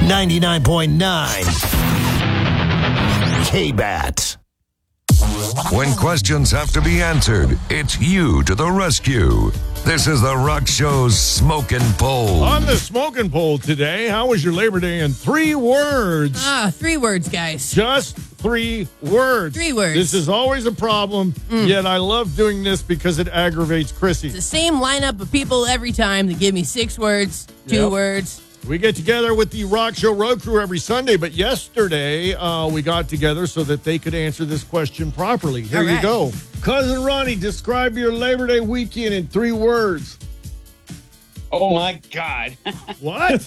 99.9 K-Bat. When questions have to be answered, it's you to the rescue. This is the Rock Show's Smokin' Poll. On the Smokin' Poll today, how was your Labor Day in 3 words? 3 words, guys. Just 3 words. 3 words. This is always a problem, yet I love doing this because it aggravates Chrissy. It's the same lineup of people every time that give me 6 words, 2 words. We get together with the Rock Show Road Crew every Sunday, but yesterday we got together so that they could answer this question properly. Here you go. Cousin Ronnie, describe your Labor Day weekend in 3 words. Oh, my God. What?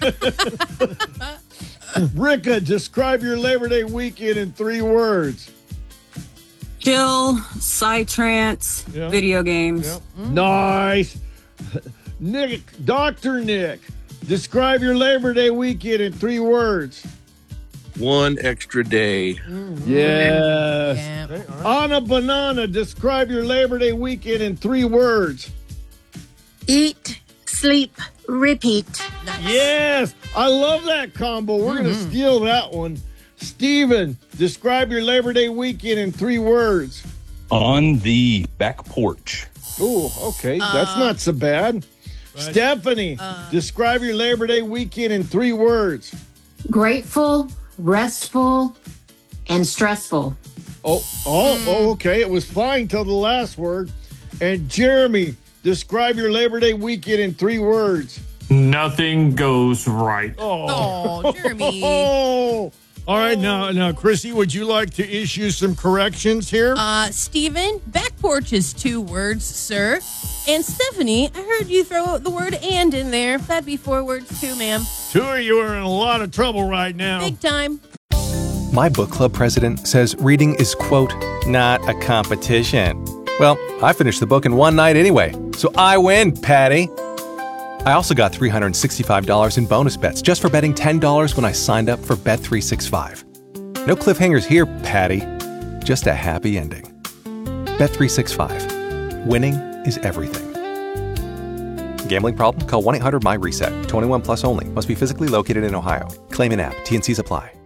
Ricka, describe your Labor Day weekend in 3 words. Chill, psytrance, video games. Nice. Nick, Dr. Nick, describe your Labor Day weekend in 3 words. 1 extra day. Yes. Yeah. Anna Banana, describe your Labor Day weekend in 3 words. Eat, sleep, repeat. Yes. I love that combo. We're going to steal that one. Steven, describe your Labor Day weekend in 3 words. On the back porch. Ooh, okay. That's not so bad. Stephanie, describe your Labor Day weekend in 3 words. Grateful, restful, and stressful. Okay. It was fine till the last word. And Jeremy, describe your Labor Day weekend in 3 words. Nothing goes right. Oh, Jeremy. All right, now, Chrissy, would you like to issue some corrections here? Steven, back porch is 2 words, sir. And Stephanie, I heard you throw the word "and" in there. That'd be 4 words too, ma'am. 2 of you are in a lot of trouble right now. Big time. My book club president says reading is, quote, not a competition. Well, I finished the book in one night anyway, so I win, Patty. I also got $365 in bonus bets just for betting $10 when I signed up for Bet365. No cliffhangers here, Patty. Just a happy ending. Bet365. Winning is everything. Gambling problem? Call 1-800-MY-RESET. 21 plus only. Must be physically located in Ohio. Claim in app. T&Cs apply.